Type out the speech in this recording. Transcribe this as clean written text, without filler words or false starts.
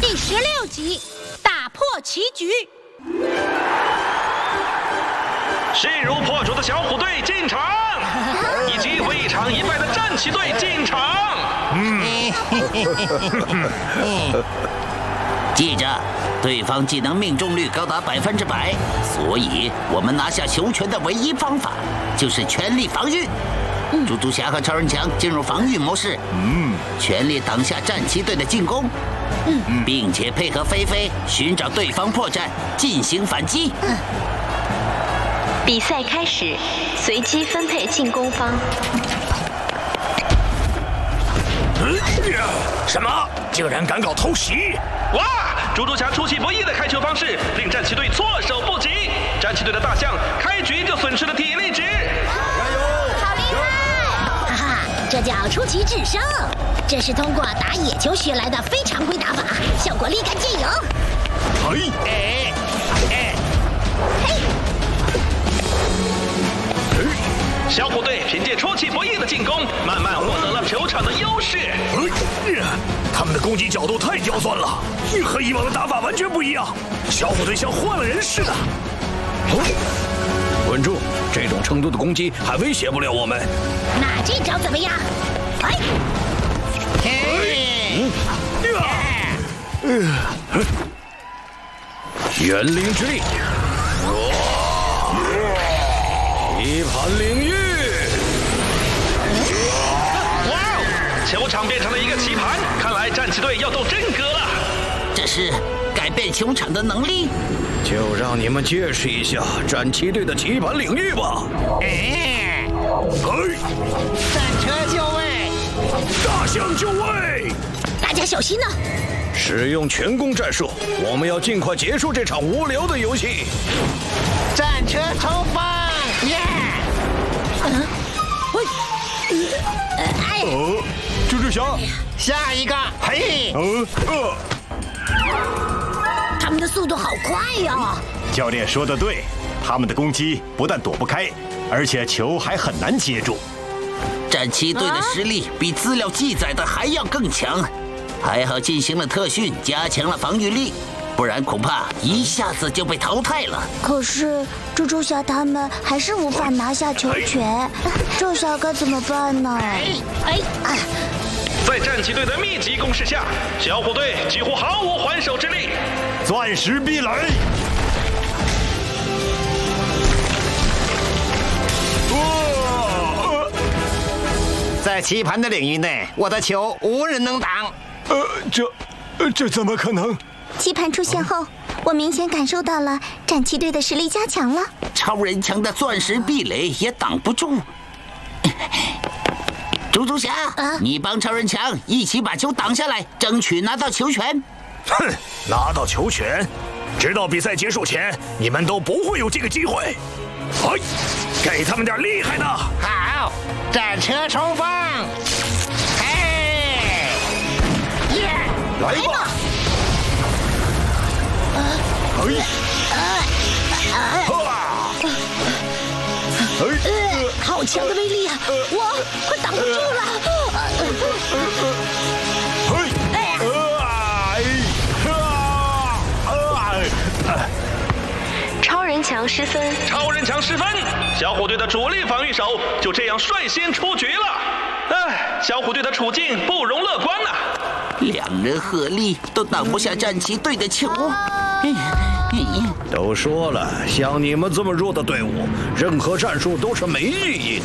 第16集，打破棋局。 势如破竹的小虎队进场，以及未尝一败的战旗队进场。 记着，对方技能命中率高达100%，所以我们拿下球权的唯一方法就是全力防御。猪猪侠和超人强进入防御模式，全力挡下战旗队的进攻，并且配合菲菲寻找对方破绽，进行反击。 比赛开始，随机分配进攻方。 什么？竟然敢搞偷袭！ 哇！猪猪侠出其不意的开球方式令战旗队措手不及，战旗队的大象开局就损失了体力值。 好厉害！哈哈，这叫出奇制胜。这是通过打野球学来的非常规打法，效果立竿见影。 小虎队凭借出其不意的进攻，慢慢获得了球场的优势。 他们的攻击角度太刁钻了，和以往的打法完全不一样。小虎队像换了人似的。稳住！这种程度的攻击还威胁不了我们。 那这招怎么样？ 园林之力，棋盘领域。 球场变成了一个棋盘，看来战旗队要斗真格了。 这是改变球场的能力。 就让你们见识一下战旗队的棋盘领域吧。 战车就位， 大象就位！ 大家小心呐！ 使用全攻战术，我们要尽快结束这场无聊的游戏。 战车冲锋！ 猪猪侠， 下一个，嘿！ 他们的速度好快呀！ 教练说的对，他们的攻击不但躲不开，而且球还很难接住。 战旗队的实力比资料记载的还要更强，还好进行了特训，加强了防御力，不然恐怕一下子就被淘汰了。 可是猪猪侠他们还是无法拿下球权，这下该怎么办呢？ 在战旗队的密集攻势下，小虎队几乎毫无还手之力。 钻石壁垒！ 在棋盘的领域内，我的球无人能挡。 这怎么可能？ 棋盘出现后，我明显感受到了战旗队的实力加强了。 超人强的钻石壁垒也挡不住。猪猪侠，你帮超人强一起把球挡下来，争取拿到球权。 哼，拿到球权，直到比赛结束前，你们都不会有这个机会。给他们点厉害的！ 好，战车冲锋！ 来吧！ 好强的威力啊！我快挡不住了！ 超人强失分， 超人强失分，小虎队的主力防御手就这样率先出局了。小虎队的处境不容乐观呐！ 两人合力都挡不下战旗队的球。 都说了，像你们这么弱的队伍，任何战术都是没意义的。